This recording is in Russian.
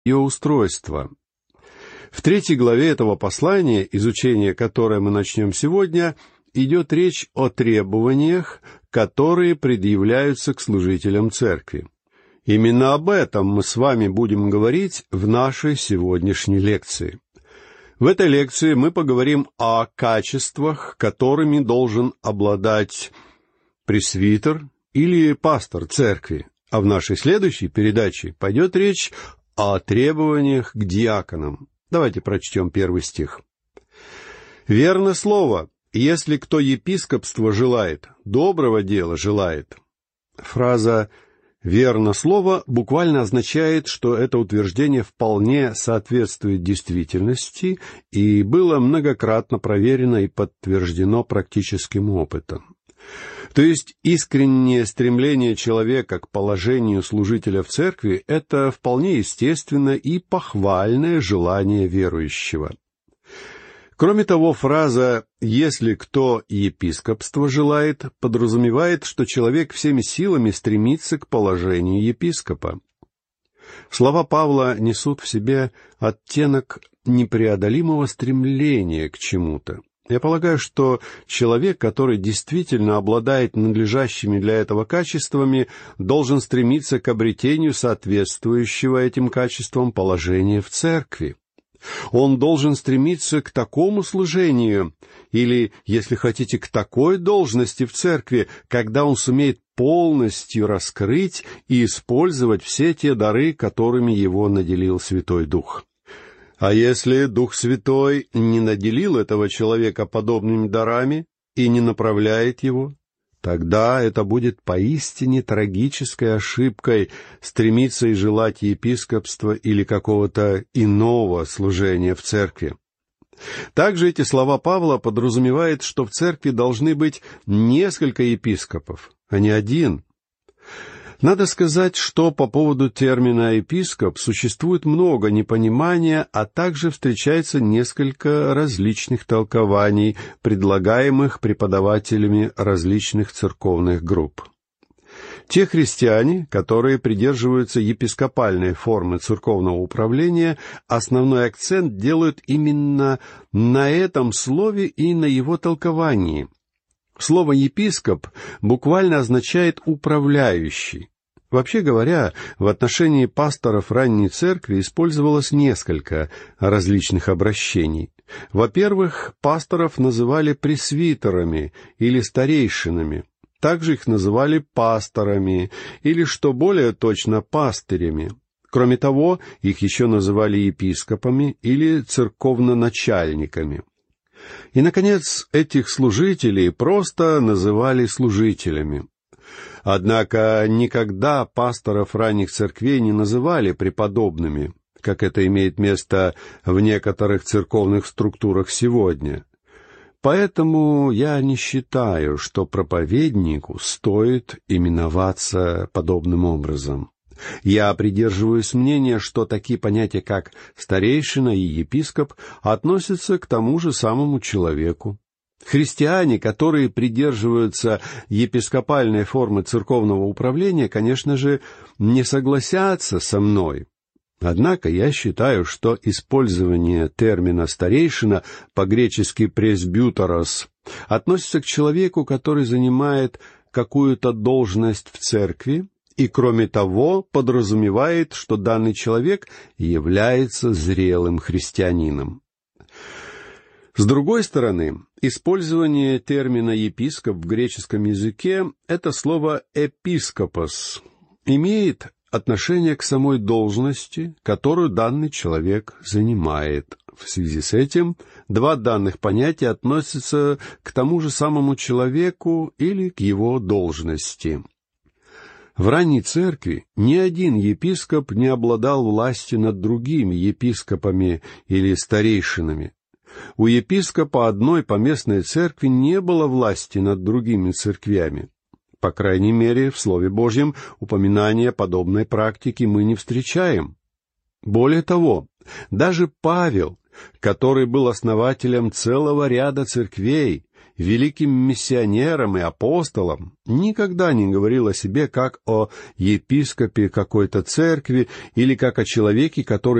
ее устройство. В 3 главе этого послания, изучение которое мы начнем сегодня, идет речь о требованиях, которые предъявляются к служителям церкви. Именно об этом мы с вами будем говорить в нашей сегодняшней лекции. В этой лекции мы поговорим о качествах, которыми должен обладать пресвитер или пастор церкви, а в нашей следующей передаче пойдет речь о требованиях к диаконам. Давайте прочтем 1 стих. «Верно слово, если кто епископство желает, доброго дела желает». Фраза «верно слово» буквально означает, что это утверждение вполне соответствует действительности и было многократно проверено и подтверждено практическим опытом. То есть искреннее стремление человека к положению служителя в церкви — это вполне естественно и похвальное желание верующего. Кроме того, фраза «если кто епископство желает» подразумевает, что человек всеми силами стремится к положению епископа. Слова Павла несут в себе оттенок непреодолимого стремления к чему-то. Я полагаю, что человек, который действительно обладает надлежащими для этого качествами, должен стремиться к обретению соответствующего этим качествам положения в церкви. Он должен стремиться к такому служению, или, если хотите, к такой должности в церкви, когда он сумеет полностью раскрыть и использовать все те дары, которыми его наделил Святой Дух. А если Дух Святой не наделил этого человека подобными дарами и не направляет его, тогда это будет поистине трагической ошибкой стремиться и желать епископства или какого-то иного служения в церкви. Также эти слова Павла подразумевают, что в церкви должны быть несколько епископов, а не один. Надо сказать, что по поводу термина «епископ» существует много непонимания, а также встречается несколько различных толкований, предлагаемых преподавателями различных церковных групп. Те христиане, которые придерживаются епископальной формы церковного управления, основной акцент делают именно на этом слове и на его толковании. Слово «епископ» буквально означает «управляющий». Вообще говоря, в отношении пасторов ранней церкви использовалось несколько различных обращений. Во-первых, пасторов называли пресвитерами или старейшинами. Также их называли пасторами или, что более точно, пастырями. Кроме того, их еще называли епископами или церковноначальниками. И, наконец, этих служителей просто называли служителями. Однако никогда пасторов ранних церквей не называли преподобными, как это имеет место в некоторых церковных структурах сегодня. Поэтому я не считаю, что проповеднику стоит именоваться подобным образом. Я придерживаюсь мнения, что такие понятия, как старейшина и епископ, относятся к тому же самому человеку. Христиане, которые придерживаются епископальной формы церковного управления, конечно же, не согласятся со мной. Однако я считаю, что использование термина «старейшина», по-гречески «пресбютерос», относится к человеку, который занимает какую-то должность в церкви, и, кроме того, подразумевает, что данный человек является зрелым христианином. С другой стороны, использование термина «епископ» в греческом языке — это слово «эпископос», имеет отношение к самой должности, которую данный человек занимает. В связи с этим два данных понятия относятся к тому же самому человеку или к его должности. В ранней церкви ни один епископ не обладал властью над другими епископами или старейшинами. У епископа одной поместной церкви не было власти над другими церквями. По крайней мере, в Слове Божьем упоминания подобной практики мы не встречаем. Более того, даже Павел, который был основателем целого ряда церквей, великим миссионером и апостолом, никогда не говорил о себе как о епископе какой-то церкви или как о человеке, который